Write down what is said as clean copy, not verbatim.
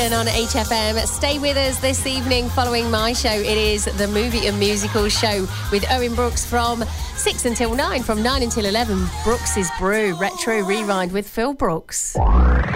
On HFM. Stay with us this evening following my show. It is the Movie and Musical Show with Owen Brooks from 6 until 9, from 9 until 11. Brooks's Brew, Retro Rewind with Phil Brooks.